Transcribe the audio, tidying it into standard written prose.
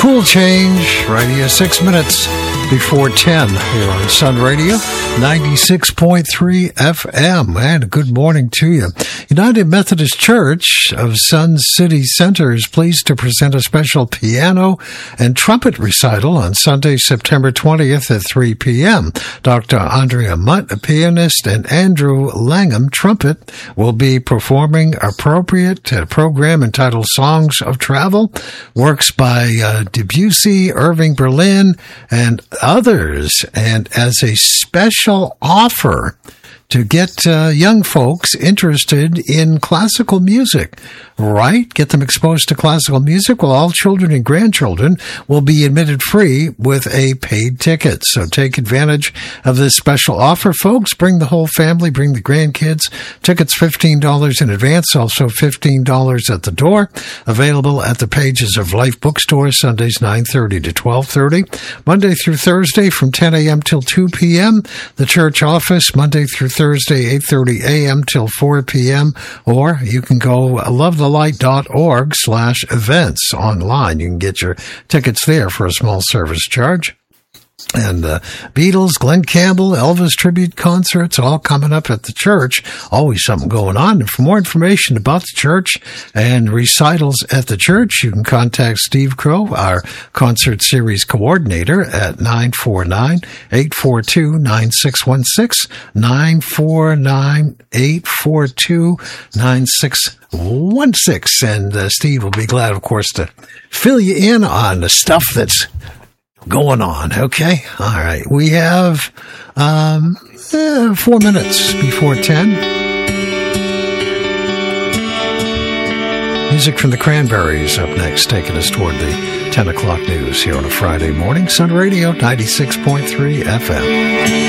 Cool Change, right here, 6 minutes before 10 here on Sun Radio, 96.3 FM. And good morning to you. United Methodist Church of Sun City Center is pleased to present a special piano and trumpet recital on Sunday, September 20th at 3 p.m. Dr. Andrea Mutt, a pianist, and Andrew Langham, trumpet, will be performing appropriate program entitled Songs of Travel, works by Debussy, Irving Berlin, and others. And as a special offer to get young folks interested in classical music, right? Get them exposed to classical music. Well, all children and grandchildren will be admitted free with a paid ticket. So take advantage of this special offer, folks. Bring the whole family, bring the grandkids. Tickets $15 in advance, also $15 at the door. Available at the pages of Life Bookstore, Sundays 9:30 to 12:30. Monday through Thursday from 10 a.m. till 2 p.m. The church office, Monday through Thursday, 8:30 a.m. till 4 p.m. Or you can go lovethelight.org/events online. You can get your tickets there for a small service charge. And Beatles, Glenn Campbell, Elvis tribute concerts, all coming up at the church. Always something going on. And for more information about the church and recitals at the church, you can contact Steve Crow, our concert series coordinator, at 949-842-9616, 949-842-9616. And Steve will be glad, of course, to fill you in on the stuff that's going on. Okay. All right. We have 4 minutes before 10. Music from the Cranberries up next, taking us toward the 10 o'clock news here on a Friday morning. Sun Radio 96.3 FM.